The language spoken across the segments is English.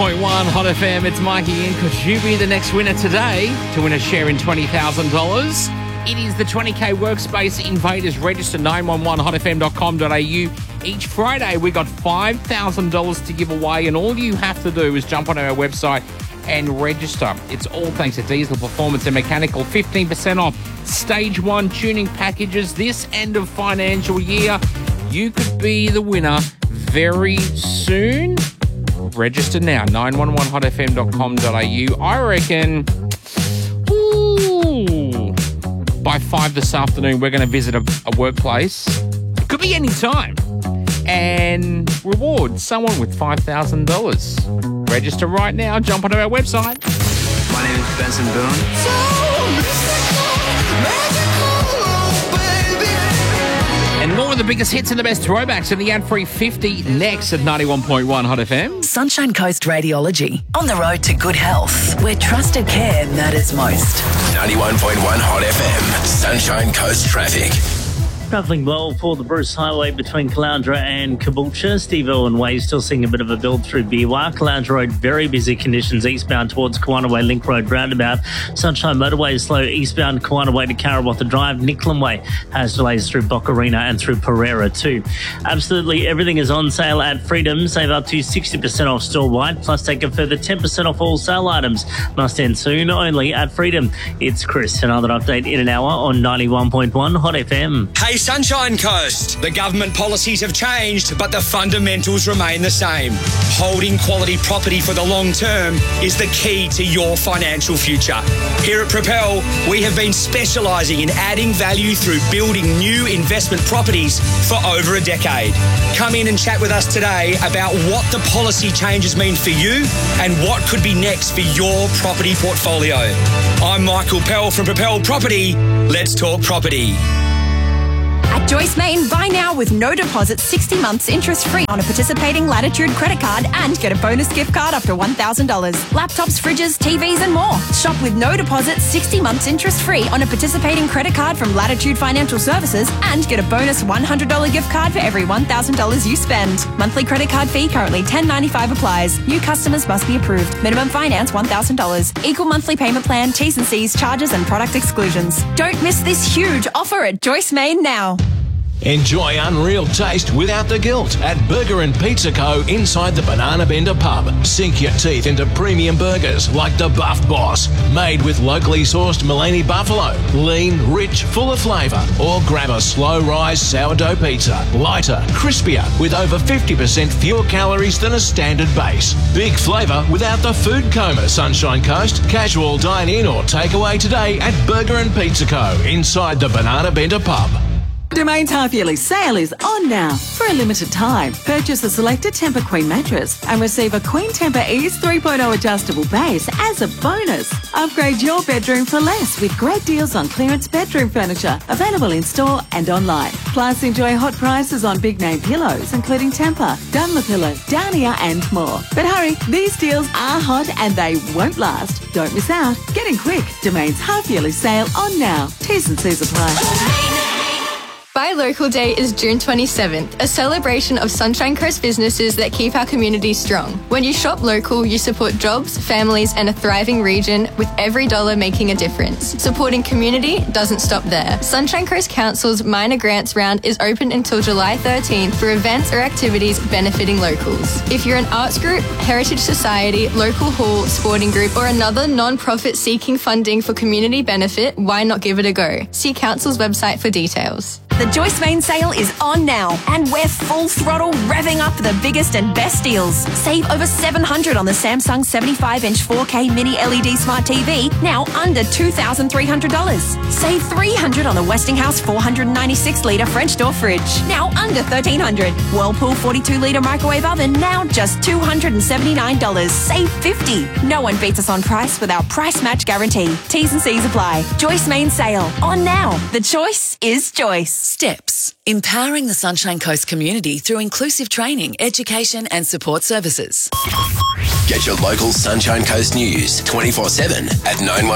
91.1 Hot FM, it's Mikey in. Could you be the next winner today to win a share in $20,000? It is the 20K Workspace Invaders. Register 911hotfm.com.au. Each Friday, we got $5,000 to give away, and all you have to do is jump onto our website and register. It's all thanks to Diesel Performance and Mechanical. 15% off Stage 1 tuning packages this end of financial year. You could be the winner very soon. Register now, 911hotfm.com.au. I reckon, by 5 this afternoon, we're going to visit a workplace. It could be any time. And reward someone with $5,000. Register right now. Jump onto our website. My name is Benson Boone. And more of the biggest hits and the best throwbacks in the ad-free 50 next at 91.1 Hot FM. Sunshine Coast Radiology. On the road to good health, where trusted care matters most. 91.1 Hot FM. Sunshine Coast traffic. Travelling well for the Bruce Highway between Caloundra and Caboolture. Steve Irwin Way still seeing a bit of a build through Biwa. Caloundra Road, very busy conditions eastbound towards Kawanaway Link Road roundabout. Sunshine Motorway is slow eastbound Kawanaway to Karawatha Drive. Nicklin Way has delays through Bocarina and through Pereira too. Absolutely everything is on sale at Freedom. Save up to 60% off store-wide, plus take a further 10% off all sale items. Must end soon, only at Freedom. It's Chris. Another update in an hour on 91.1 Hot FM. Hey, Sunshine Coast. The government policies have changed, but the fundamentals remain the same. Holding quality property for the long term is the key to your financial future. Here at Propel, we have been specialising in adding value through building new investment properties for over a decade. Come in and chat with us today about what the policy changes mean for you and what could be next for your property portfolio. I'm Michael Pell from Propel Property. Let's talk property. At Joyce Main, buy now with no deposit, 60 months interest-free on a participating Latitude credit card and get a bonus gift card up to $1,000. Laptops, fridges, TVs and more. Shop with no deposit, 60 months interest-free on a participating credit card from Latitude Financial Services and get a bonus $100 gift card for every $1,000 you spend. Monthly credit card fee currently $10.95 applies. New customers must be approved. Minimum finance $1,000. Equal monthly payment plan, T's and C's, charges and product exclusions. Don't miss this huge offer at Joyce Main now. Enjoy unreal taste without the guilt at Burger and Pizza Co. inside the Banana Bender pub. Sink your teeth into premium burgers like the Buff Boss, made with locally sourced Mullaney buffalo, lean, rich, full of flavour. Or grab a slow-rise sourdough pizza, lighter, crispier, with over 50% fewer calories than a standard base. Big flavour without the food coma, Sunshine Coast. Casual dine-in or takeaway today at Burger and Pizza Co. inside the Banana Bender pub. Domain's half-yearly sale is on now. For a limited time, purchase a selected Tempur Queen mattress and receive a Queen Tempur Ease 3.0 adjustable base as a bonus. Upgrade your bedroom for less with great deals on clearance bedroom furniture, available in-store and online. Plus, enjoy hot prices on big-name pillows, including Tempur, Dunlopillow, Downier and more. But hurry, these deals are hot and they won't last. Don't miss out. Get in quick. Domain's half-yearly sale on now. T's and C's apply. Buy Local Day is June 27th, a celebration of Sunshine Coast businesses that keep our community strong. When you shop local, you support jobs, families and a thriving region, with every dollar making a difference. Supporting community doesn't stop there. Sunshine Coast Council's Minor Grants Round is open until July 13th for events or activities benefiting locals. If you're an arts group, heritage society, local hall, sporting group or another non-profit seeking funding for community benefit, why not give it a go? See Council's website for details. The Joyce Main sale is on now, and we're full throttle revving up the biggest and best deals. Save over $700 on the Samsung 75-inch 4K mini LED smart TV, now under $2,300. Save $300 on the Westinghouse 496-litre French door fridge, now under $1,300. Whirlpool 42-litre microwave oven, now just $279. Save $50. No one beats us on price with our price match guarantee. T's and C's apply. Joyce Main sale, on now. The choice is Joyce. Steps. Empowering the Sunshine Coast community through inclusive training, education and support services. Get your local Sunshine Coast news 24/7 at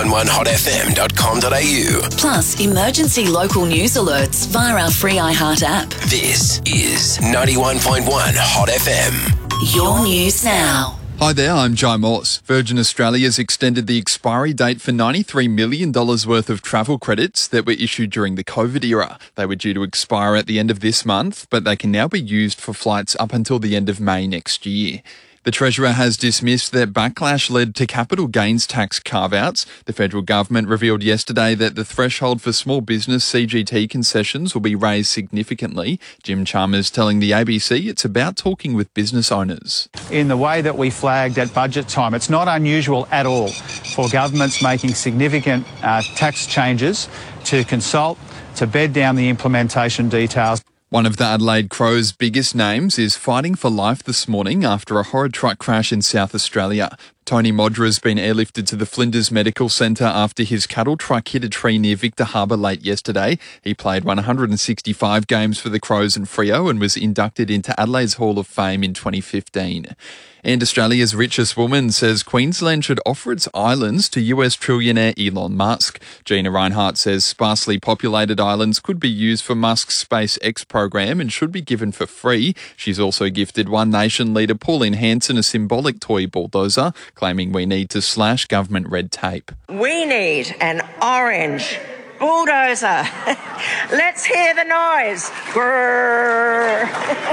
911hotfm.com.au. Plus, emergency local news alerts via our free iHeart app. This is 91.1 Hot FM. Your news now. Hi there, I'm Jai Morse. Virgin Australia's extended the expiry date for $93 million worth of travel credits that were issued during the COVID era. They were due to expire at the end of this month, but they can now be used for flights up until the end of May next year. The Treasurer has dismissed that backlash led to capital gains tax carve-outs. The federal government revealed yesterday that the threshold for small business CGT concessions will be raised significantly. Jim Chalmers telling the ABC it's about talking with business owners. In the way that we flagged at budget time, it's not unusual at all for governments making significant tax changes to consult, to bed down the implementation details. One of the Adelaide Crows' biggest names is fighting for life this morning after a horror truck crash in South Australia. Tony Modra has been airlifted to the Flinders Medical Centre after his cattle truck hit a tree near Victor Harbour late yesterday. He played 165 games for the Crows and Freo and was inducted into Adelaide's Hall of Fame in 2015. And Australia's richest woman says Queensland should offer its islands to US trillionaire Elon Musk. Gina Reinhart says sparsely populated islands could be used for Musk's SpaceX program and should be given for free. She's also gifted One Nation leader Pauline Hanson a symbolic toy bulldozer, claiming we need to slash government red tape. We need an orange bulldozer. Let's hear the noise. Grrr.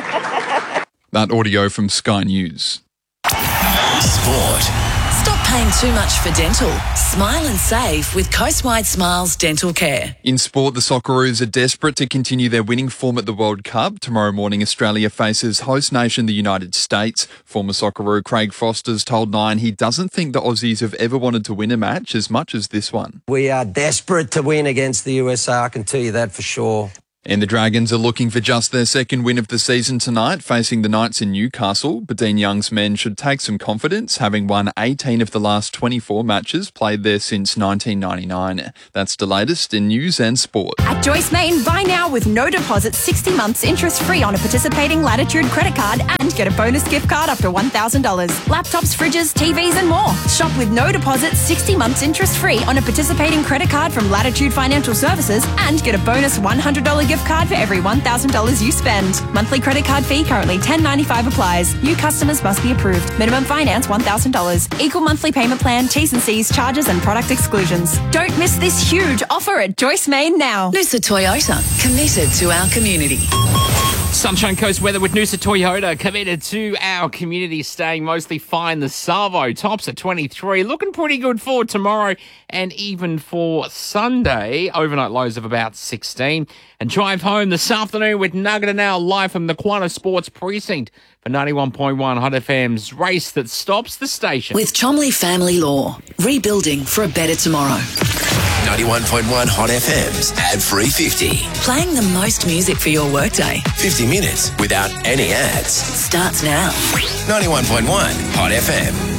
That audio from Sky News. Sport. Stop paying too much for dental. Smile and save with Coastwide Smiles Dental Care. In sport, the Socceroos are desperate to continue their winning form at the World Cup. Tomorrow morning, Australia faces host nation the United States. Former Socceroo Craig Foster's told Nine he doesn't think the Aussies have ever wanted to win a match as much as this one. We are desperate to win against the USA, I can tell you that for sure. And the Dragons are looking for just their second win of the season tonight, facing the Knights in Newcastle. But Dean Young's men should take some confidence, having won 18 of the last 24 matches played there since 1999. That's the latest in news and sport. At Joyce Main, buy now with no deposit, 60 months interest-free on a participating Latitude credit card and get a bonus gift card up to $1,000. Laptops, fridges, TVs and more. Shop with no deposit, 60 months interest-free on a participating credit card from Latitude Financial Services and get a bonus $100 gift card for every $1,000 you spend. Monthly credit card fee currently $10.95 applies. New customers must be approved. Minimum finance $1,000. Equal monthly payment plan, T's and C's, charges and product exclusions. Don't miss this huge offer at Joyce Main now. Noosa Toyota, committed to our community. Sunshine Coast weather with Noosa Toyota, committed to our community, staying mostly fine. The Savo tops at 23, looking pretty good for tomorrow and even for Sunday. Overnight lows of about 16. And drive home this afternoon with Nugget and Owl live from the Quanah Sports Precinct for 91.1 Hot FM's race that stops the station. With Chomley Family Law, rebuilding for a better tomorrow. 91.1 Hot FM's ad-free 50. Playing the most music for your workday. 50 minutes without any ads. Starts now. 91.1 Hot FM.